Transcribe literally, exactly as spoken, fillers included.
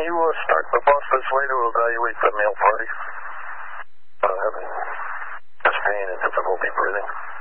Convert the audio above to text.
you uh, start the process later to evaluate the male party? Uh, having chest pain and difficulty breathing.